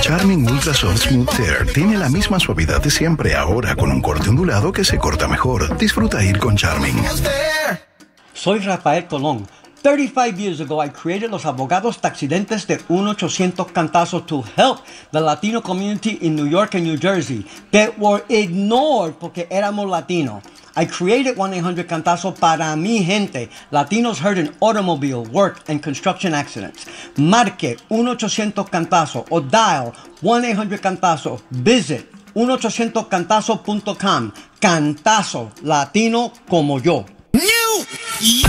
Charming Ultra Soft Smooth Tear tiene la misma suavidad de siempre, ahora con un corte ondulado que se corta mejor. Disfruta ir con Charming. Soy Rafael Colón. 35 years ago, I created los abogados taxidentes de 1-800-CANTAZO to help the Latino community in New York and New Jersey that were ignored porque éramos latinos. I created 1-800-CANTAZO para mi gente, Latinos hurt in automobile, work, and construction accidents. Marque 1-800-CANTAZO o dial 1-800-CANTAZO. Visit 1-800-CANTAZO.com. Cantazo, latino como yo.